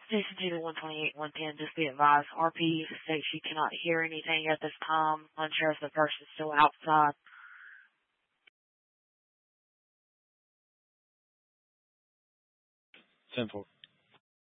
Station G 128, 110, just be advised, RP states she cannot hear anything at this time. Unsure if the person's still outside. 10-4.